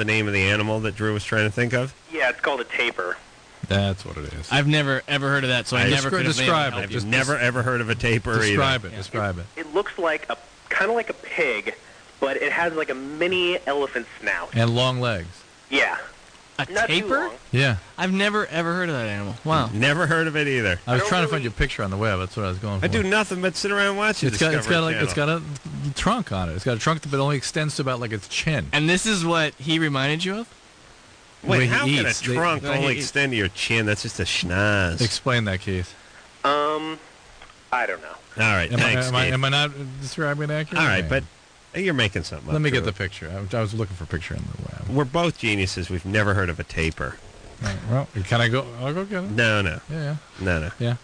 the name of the animal that Drew was trying to think of? Yeah, it's called a tapir. That's what it is. I've never ever heard of that, so I never could have describe it. I've never ever heard of a tapir Describe either. it. Describe it. It looks like kind of like a pig, but it has like a mini elephant snout. And long legs. Yeah. A Not too tapir? long. Yeah. I've never ever heard of that animal. Wow. Never heard of it either. I was don't trying to really- find you a picture on the web. That's what I was going for. I do nothing but sit around watching Discovery Channel. It's got a trunk on it. It's got a trunk that only extends to about like its chin. And this is what he reminded you of? The way Wait, he how can a eats. trunk he only eats. extend to your chin? That's just a schnoz. Explain that, Keith. I don't know. All right, thanks, Keith. Am I not describing it accurately? All right, but you're making something up. Let me get Drew. the picture. I was looking for a picture on the web. We're both geniuses. We've never heard of a tapir. Well, can I go? I'll go get it. No. Yeah. Yeah.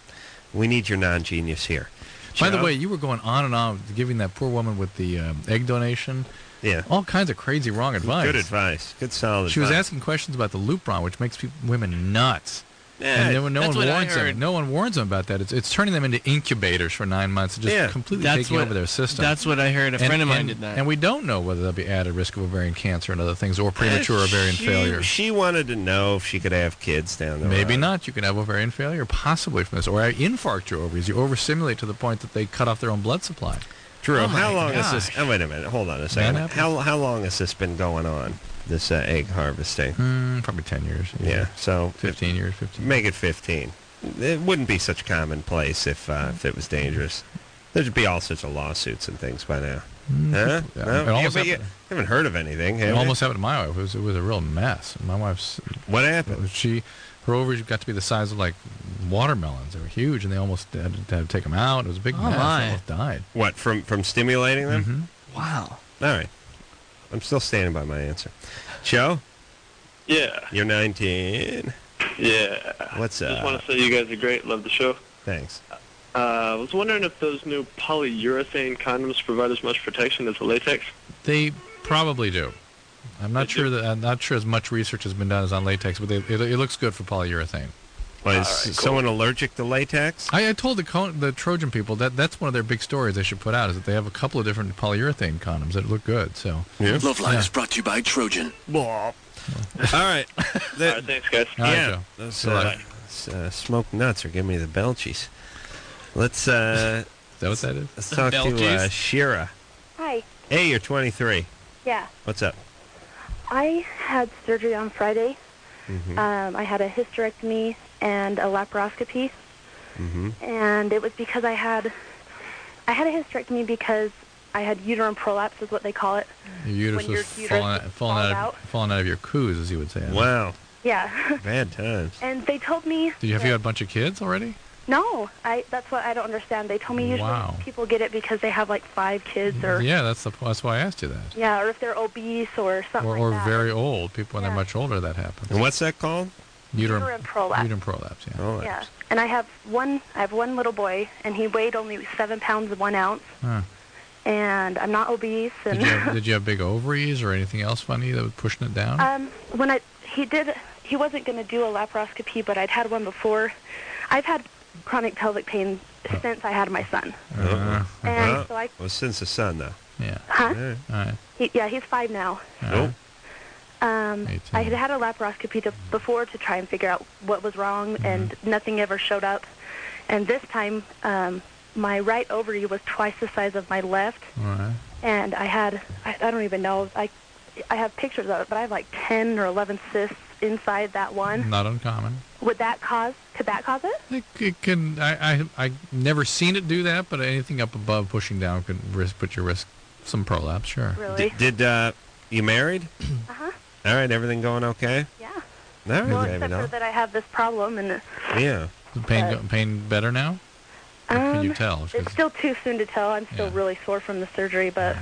We need your non-genius here. By the Joe? way, you were going on and on giving that poor woman with the egg donation Yeah. all kinds of crazy wrong advice. Good advice. Good solid She was advice. asking questions about the Lupron, which makes women nuts. Yeah, And no that's one what I warns them. heard. No one warns them about that. It's turning them into incubators for 9 months, and just completely taking over their system. That's what I heard. A friend of mine did that. And we don't know whether they'll be added risk of ovarian cancer and other things, or premature ovarian failure. She wanted to know if she could have kids down the road. Maybe not. You can have ovarian failure, possibly from this, or infarct your ovaries. You overstimulate to the point that they cut off their own blood supply. Drew, Oh how my long has gosh. this... Oh, wait a minute. Hold on a second. happens. How long has this been going on, this egg harvesting? Probably 10 years. Yeah, so... 15 years. 15. Make it 15. It wouldn't be such commonplace if it was dangerous. There'd be all sorts of lawsuits and things by now. Huh? Yeah, No? it almost But you happened. haven't heard of anything, have It you? almost happened to my wife. It was a real mess. My wife's... What happened? Her ovaries got to be the size of like watermelons. They were huge, and they almost had to take them out. It was a big mess. my. They almost died. What, from stimulating them? Mm-hmm. Wow. All right. I'm still standing by my answer. Joe, Yeah, you're 19. yeah. What's Just up? want to say you guys are great. Love the show. Thanks. I was wondering if those new polyurethane condoms provide as much protection as the latex. They probably do. I'm not sure as much research has been done as on latex, but it looks good for polyurethane. Well, is All right, cool. someone allergic to latex? I told the Trojan people that's one of their big stories they should put out, is that they have a couple of different polyurethane condoms that look good. So Yeah. Loveline Yeah. is brought to you by Trojan. All right. All right, thanks, guys. All right, Yeah. Joe. Those Good luck. smoked nuts are giving me the belchies. Let's Is that what that is? let's talk to Belchies? Shira. Hi. Hey, you're 23. Yeah. What's up? I had surgery on Friday. Mm-hmm. I had a hysterectomy and a laparoscopy. Mm-hmm. And it was because I had a hysterectomy because I had uterine prolapse, is what they call it. Your uterus When your was uterus falls out. falling out of your coos, as you would say. Wow. Yeah. Bad times. And they told me... Have you got a bunch of kids already? No, that's what I don't understand. They told me usually Wow. people get it because they have like 5 kids or... Yeah, that's why I asked you that. Yeah, or if they're obese or something Or like that. very old people when they're Yeah. much older, that happens. And what's that called? Uterine prolapse. Uterine prolapse. Yeah. Oh, Yeah. And I have one little boy, and he weighed only 7 pounds 1 ounce. Huh. And I'm not obese. And Did you have big ovaries or anything else funny that was pushing it down? when he wasn't going to do a laparoscopy, but I'd had one before. I've had chronic pelvic pain since I had my son. And Well, so I, well, since the sun, though. Yeah. huh? Yeah. All right. He's 5 now. Nope. 18. I had a laparoscopy before to try and figure out what was wrong, and nothing ever showed up. And this time, my right ovary was twice the size of my left, All right. and I don't even know, I have pictures of it, but I have like 10 or 11 cysts inside that one. Not uncommon. Could that cause it? It can. I never seen it do that, but anything up above pushing down could put your risk some prolapse. Sure. Really? Did you married? Uh-huh. All right, everything going okay? Yeah. All right, Well, baby, except no. for that I have this problem, and Yeah. Is pain better now? Or can you tell? 'Cause- it's still too soon to tell. I'm still Yeah. really sore from the surgery, but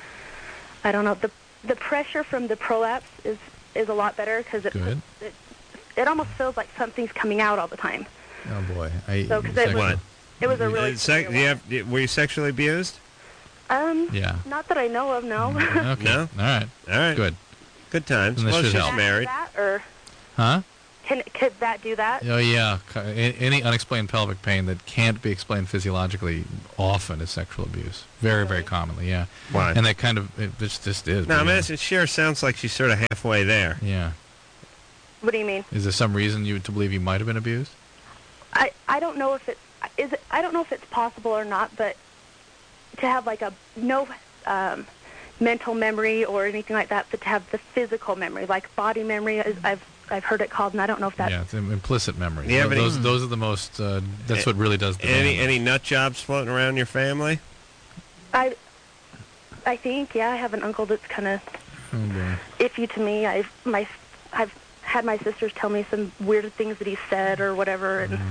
I don't know. The pressure from the prolapse is a lot better because Good. it almost feels like something's coming out all the time. Oh boy. So, 'cause it was- What? It was a really severe Were you sexually abused? one. Yeah. Not that I know of, no. Okay. No? All right. All right. Good. Good times. And this Well, should she's help. married. That, or Huh? Could that do that? Oh yeah, any unexplained pelvic pain that can't be explained physiologically often is sexual abuse. Very, very commonly, yeah. Why? And that kind of it just is. No, I mean, it sure sounds like she's sort of halfway there. Yeah. What do you mean? Is there some reason to believe you might have been abused? I don't know if I don't know if it's possible or not, but to have like no mental memory or anything like that, but to have the physical memory, like body memory, I've heard it called, and I don't know if that's... Yeah, it's implicit memory. Yeah, those are the most... that's what really does the damage. Any nut jobs floating around your family? I think, yeah, I have an uncle that's kind of iffy to me. I've had my sisters tell me some weird things that he said or whatever, and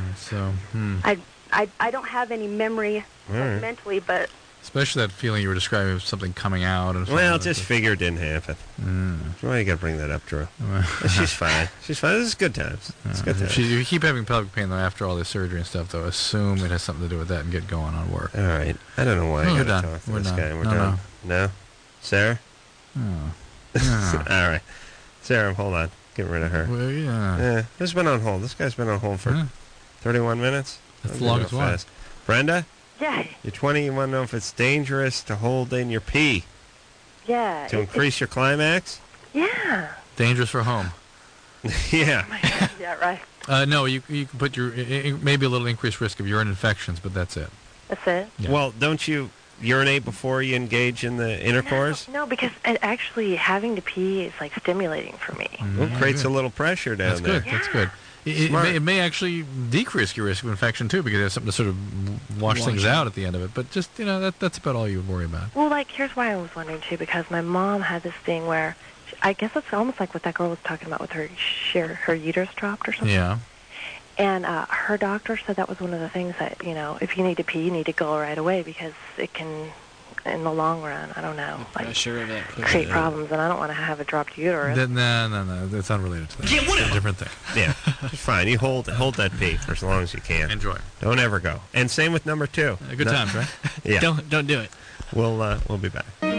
I don't have any memory mentally, but... Especially that feeling you were describing of something coming out. And well, just figure it didn't happen. Why you got to bring that up, Drew? She's fine. She's fine. This is good times. It's good times. If you keep having pelvic pain, though, after all this surgery and stuff, though, assume it has something to do with that and get going on work. All right. I don't know why I got to talk to this guy. We're done. No? Sarah? Oh. All right. Sarah, hold on. Get rid of her. Well, yeah. This has been on hold. This guy's been on hold for 31 minutes. That's the longest one. Brenda? Yeah. You're 20. You want to know if it's dangerous to hold in your pee? Yeah. To increase your climax? Yeah. Dangerous for home. Yeah. Yeah, right. No, you can put maybe a little increased risk of urine infections, but that's it. That's it? Yeah. Well, don't you urinate before you engage in the intercourse? No, because actually having to pee is like stimulating for me. It creates a little pressure down there. That's good. It may actually decrease your risk of infection too, because there's something to sort of wash things out at the end of it. But just that's about all you would worry about. Well, like here's why I was wondering too, because my mom had this thing where I guess it's almost like what that girl was talking about with her uterus dropped or something. Yeah. And her doctor said that was one of the things that if you need to pee, you need to go right away because it can, in the long run, I don't know, create problems, and I don't want to have a dropped uterus. No, that's unrelated to that. It's a different thing. Yeah, it's fine. You hold that pee for as long as you can. Enjoy. Don't ever go. And same with number 2. Good times, right? Yeah. Don't do it. We'll be back.